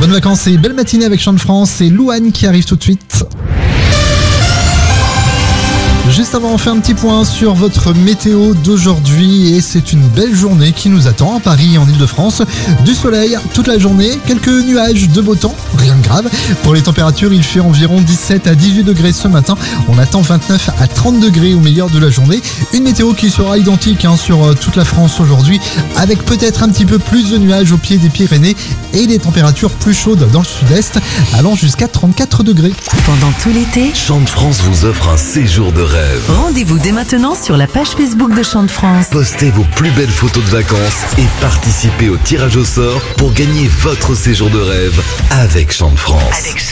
Bonnes vacances et belle matinée avec Chant de France. C'est Louane qui arrive tout de suite. Juste avant, on fait un petit point sur votre météo d'aujourd'hui et c'est une belle journée qui nous attend à Paris et en Ile-de-France. Du soleil toute la journée, quelques nuages, de beau temps, rien de grave. Pour les températures, il fait environ 17 à 18 degrés ce matin. On attend 29 à 30 degrés au milieu de la journée. Une météo qui sera identique sur toute la France aujourd'hui, avec peut-être un petit peu plus de nuages au pied des Pyrénées et des températures plus chaudes dans le sud-est, allant jusqu'à 34 degrés. Pendant tout l'été, Chant de France vous offre un séjour de rêve. rendez-vous dès maintenant sur la page Facebook de Chant de France. Postez vos plus belles photos de vacances et participez au tirage au sort pour gagner votre séjour de rêve avec Chant de France.